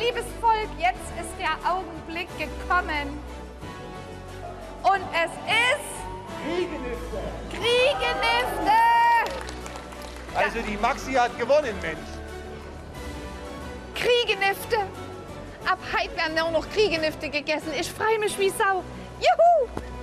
liebes Volk, jetzt ist der Augenblick gekommen. Und es ist... Kriegenifte! Kriegenifte! Also die Maxi hat gewonnen, Mensch. Kriegenifte! Ab heute werden nur noch Kriegenifte gegessen. Ich freue mich wie Sau. Juhu!